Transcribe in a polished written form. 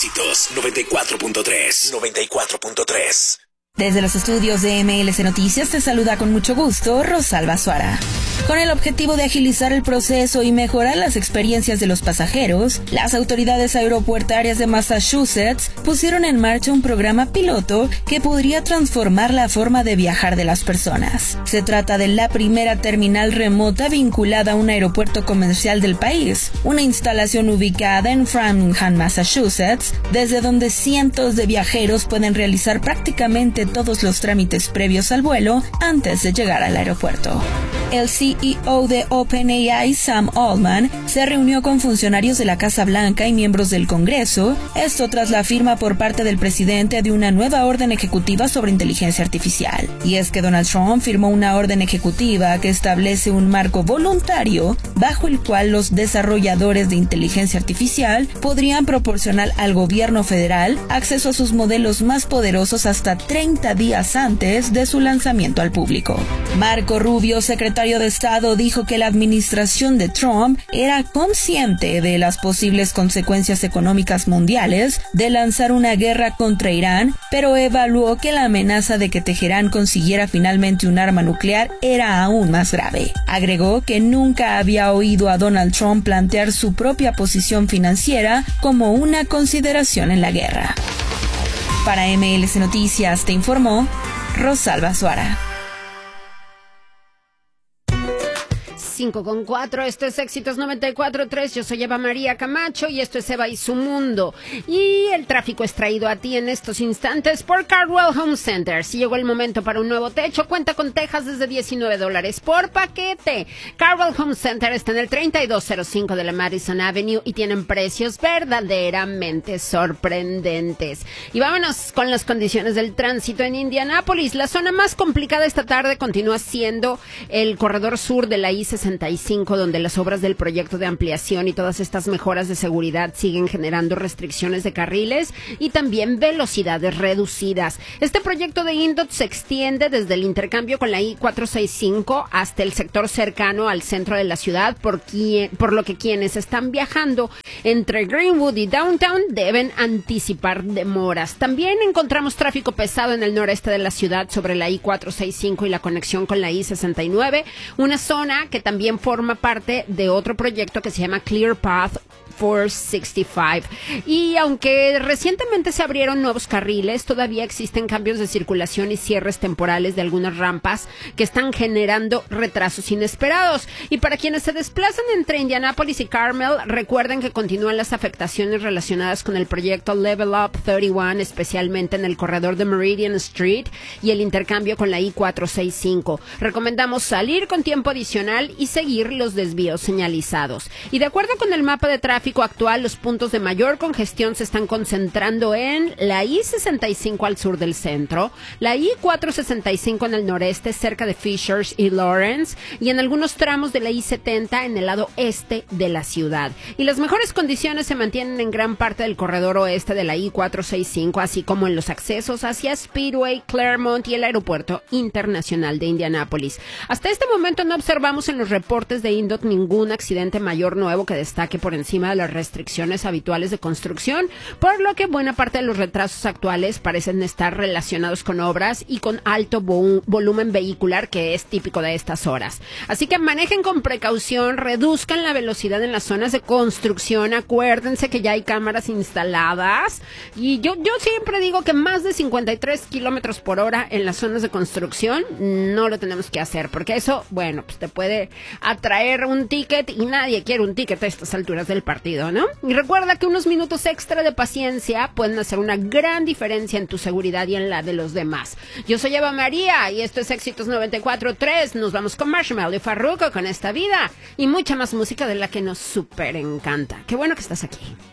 Éxitos 94.3. 94.3. Desde los estudios de MLC Noticias te saluda con mucho gusto Rosalba Suara. Con el objetivo de agilizar el proceso y mejorar las experiencias de los pasajeros, las autoridades aeropuertarias de Massachusetts pusieron en marcha un programa piloto que podría transformar la forma de viajar de las personas. Se trata de la primera terminal remota vinculada a un aeropuerto comercial del país, una instalación ubicada en Framingham, Massachusetts, desde donde cientos de viajeros pueden realizar prácticamente todos los trámites previos al vuelo antes de llegar al aeropuerto. El CEO de OpenAI, Sam Altman, se reunió con funcionarios de la Casa Blanca y miembros del Congreso, esto tras la firma por parte del presidente de una nueva orden ejecutiva sobre inteligencia artificial. Y es que Donald Trump firmó una orden ejecutiva que establece un marco voluntario bajo el cual los desarrolladores de inteligencia artificial podrían proporcionar al gobierno federal acceso a sus modelos más poderosos hasta 30 días antes de su lanzamiento al público. Marco Rubio, secretario de Estado, dijo que la administración de Trump era consciente de las posibles consecuencias económicas mundiales de lanzar una guerra contra Irán, pero evaluó que la amenaza de que Teherán consiguiera finalmente un arma nuclear era aún más grave. Agregó que nunca había oído a Donald Trump plantear su propia posición financiera como una consideración en la guerra. Para MLC Noticias te informó Rosalba Suara. 5:4, esto es Éxitos 94.3, yo soy Eva María Camacho y esto es Eva y su mundo. Y el tráfico es traído a ti en estos instantes por Cardwell Home Center. Si llegó el momento para un nuevo techo, cuenta con tejas desde $19 por paquete. Cardwell Home Center está en el 3205 de la Madison Avenue y tienen precios verdaderamente sorprendentes. Y vámonos con las condiciones del tránsito en Indianápolis. La zona más complicada esta tarde continúa siendo el corredor sur de la I-65, donde las obras del proyecto de ampliación y todas estas mejoras de seguridad siguen generando restricciones de carriles y también velocidades reducidas. Este proyecto de INDOT se extiende desde el intercambio con la I-465 hasta el sector cercano al centro de la ciudad, por lo que quienes están viajando entre Greenwood y Downtown deben anticipar demoras. También encontramos tráfico pesado en el noreste de la ciudad sobre la I-465 y la conexión con la I-69, una zona que también forma parte de otro proyecto que se llama Clear Path 465. Y aunque recientemente se abrieron nuevos carriles, todavía existen cambios de circulación y cierres temporales de algunas rampas que están generando retrasos inesperados. Y para quienes se desplazan entre Indianapolis y Carmel, recuerden que continúan las afectaciones relacionadas con el proyecto Level Up 31, especialmente en el corredor de Meridian Street y el intercambio con la I-465. Recomendamos salir con tiempo adicional y seguir los desvíos señalizados. Y de acuerdo con el mapa de tráfico actual, los puntos de mayor congestión se están concentrando en la I-65 al sur del centro, la I-465 en el noreste cerca de Fishers y Lawrence, y en algunos tramos de la I-70 en el lado este de la ciudad. Y las mejores condiciones se mantienen en gran parte del corredor oeste de la I-465, así como en los accesos hacia Speedway, Claremont y el Aeropuerto Internacional de Indianápolis. Hasta este momento no observamos en los reportes de INDOT ningún accidente mayor nuevo que destaque por encima de las restricciones habituales de construcción, por lo que buena parte de los retrasos actuales parecen estar relacionados con obras y con alto volumen vehicular, que es típico de estas horas. Así que manejen con precaución, reduzcan la velocidad en las zonas de construcción, acuérdense que ya hay cámaras instaladas y yo siempre digo que más de 53 kilómetros por hora en las zonas de construcción no lo tenemos que hacer, porque eso, bueno, pues te puede atraer un ticket y nadie quiere un ticket a estas alturas del partido, ¿no? Y recuerda que unos minutos extra de paciencia pueden hacer una gran diferencia en tu seguridad y en la de los demás. Yo soy Eva María y esto es Éxitos 94.3. Nos vamos con Marshmello y Farruko con Esta Vida y mucha más música de la que nos súper encanta. Qué bueno que estás aquí.